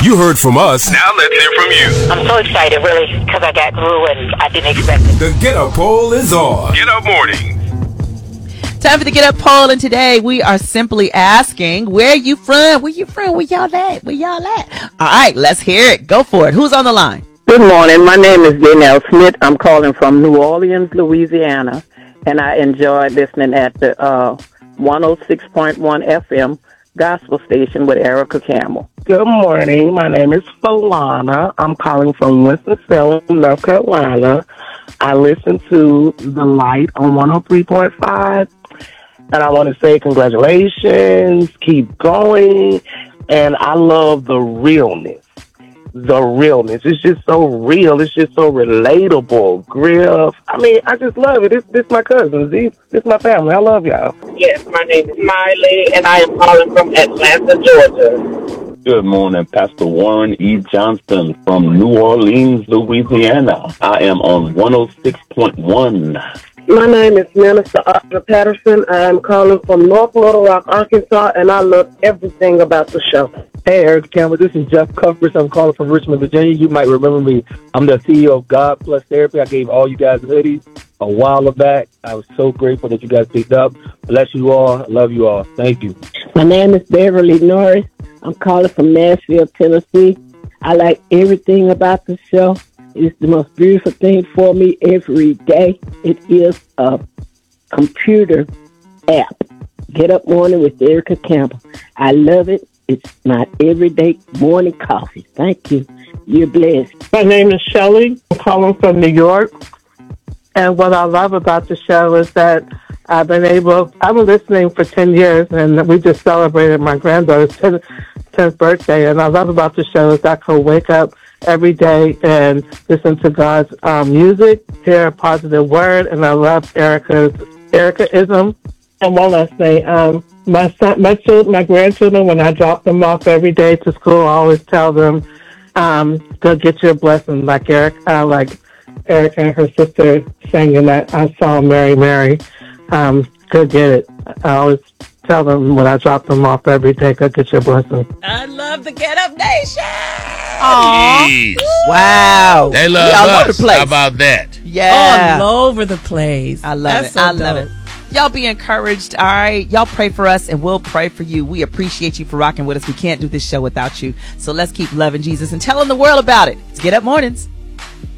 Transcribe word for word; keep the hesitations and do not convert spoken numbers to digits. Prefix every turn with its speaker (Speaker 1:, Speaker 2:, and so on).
Speaker 1: You heard from us. Now let's hear from you.
Speaker 2: I'm so excited, really, because I got through and I didn't expect it.
Speaker 1: The Get Up Poll is on. Get Up Morning.
Speaker 3: Time for the Get Up Poll, and today we are simply asking, where you from? Where you from? Where y'all at? Where y'all at? All right, let's hear it. Go for it. Who's on the line?
Speaker 4: Good morning. My name is Janelle Smith. I'm calling from New Orleans, Louisiana, and I enjoy listening at the uh, one oh six point one F M gospel station with Erica Campbell.
Speaker 5: Good morning. My name is Falana. I'm calling from Winston-Salem, North Carolina. I listen to The Light on one oh three point five, and I want to say congratulations, keep going, and I love the realness. The realness. It's just so real. It's just so relatable. Griff. I mean, I just love it. This this my cousins. These this my family. I love y'all.
Speaker 6: Yes, my name is Miley, and I am calling from Atlanta, Georgia.
Speaker 7: Good morning, Pastor Warren E. Johnston from New Orleans, Louisiana. I am on one oh six point one.
Speaker 8: My name is Minister Arthur Patterson. I am calling from North Little Rock, Arkansas, and I love everything about the show.
Speaker 9: Hey, Eric Campbell, this is Jeff Cuthbert. I'm calling from Richmond, Virginia. You might remember me. I'm the C E O of God Plus Therapy. I gave all you guys hoodies a while back. I was so grateful that you guys picked up. Bless you all. I love you all. Thank you.
Speaker 10: My name is Beverly Norris. I'm calling from Nashville, Tennessee. I like everything about the show. It's the most beautiful thing for me every day. It is a computer app. Get Up Morning with Erica Campbell. I love it. It's my everyday morning coffee. Thank you. You're blessed.
Speaker 5: My name is Shelley. I'm calling from New York. And what I love about the show is that I've been able, I've been listening for ten years, and we just celebrated my granddaughter's tenth birthday. And I love about the show is I can wake up every day and listen to God's um, music, hear a positive word, and I love Erica's Ericaism. And one last thing, um, my son, my children, my grandchildren, when I drop them off every day to school, I always tell them, um, go get your blessing, like Eric, uh, like Erica and her sister sang in that I saw Mary, Mary. Um, go get it. I always tell them when I drop them off every day, go get your blessing.
Speaker 3: I love the Get Up Nation.
Speaker 11: Jeez.
Speaker 3: Wow.
Speaker 11: They love
Speaker 3: all
Speaker 11: us.
Speaker 3: over the place.
Speaker 11: How about that?
Speaker 3: Yeah.
Speaker 12: All over the place.
Speaker 3: I love
Speaker 12: That's
Speaker 3: it.
Speaker 12: so
Speaker 3: I love
Speaker 12: dope.
Speaker 3: it. Y'all be encouraged, all right? Y'all pray for us, and we'll pray for you. We appreciate you for rocking with us. We can't do this show without you. So let's keep loving Jesus and telling the world about it. It's Get Up Mornings.